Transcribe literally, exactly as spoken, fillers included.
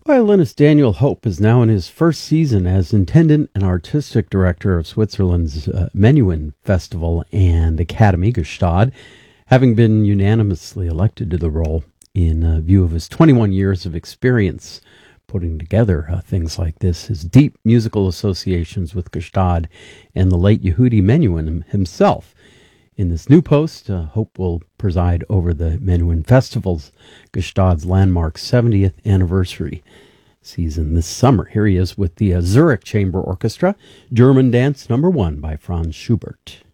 Violinist Daniel Hope is now in his first season as intendant and artistic director of Switzerland's uh, Menuhin Festival and Academy Gstaad, having been unanimously elected to the role in uh, view of his twenty-one years of experience putting together uh, things like this, his deep musical associations with Gstaad and the late Yehudi Menuhin himself. In this new post, uh, Hope will preside over the Menuhin Festival's, Gstaad's landmark seventieth anniversary season this summer. Here he is with the uh, Zurich Chamber Orchestra, German Dance Number One by Franz Schubert.